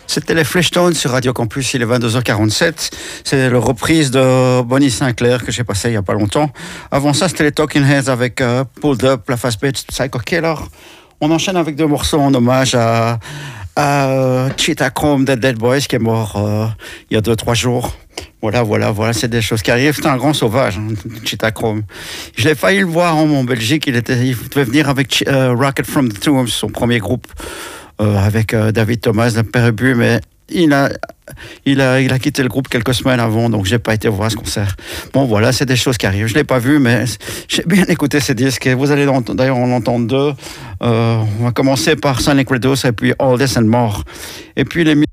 C'était les Fleshtones sur Radio Campus, il est 22h47. C'est la reprise de Bonnie Sinclair que j'ai passé il n'y a pas longtemps. Avant ça, c'était les Talking Heads avec Pulled Up, La Fast-Paced Psycho Killer. On enchaîne avec deux morceaux en hommage à Cheetah Chrome des Dead Boys qui est mort il y a 2-3 jours. Voilà, c'est des choses qui arrivent. C'est un grand sauvage, hein, Cheetah Chrome. Je l'ai failli le voir en Belgique. Il devait venir avec Rocket from the Tombs, son premier groupe, avec David Thomas, le père Ubu, mais il a quitté le groupe quelques semaines avant, donc j'ai pas été voir ce concert. Bon, voilà, c'est des choses qui arrivent. Je l'ai pas vu, mais j'ai bien écouté ces disques. Et vous allez d'ailleurs en entendre deux. On va commencer par Sonic Reduce et puis All This and More. Et puis les